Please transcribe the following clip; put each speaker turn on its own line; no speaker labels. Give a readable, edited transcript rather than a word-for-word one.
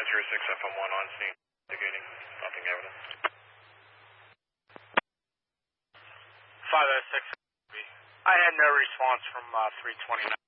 506 FM1 on scene, indicating nothing evident.
506. I had no response from 329.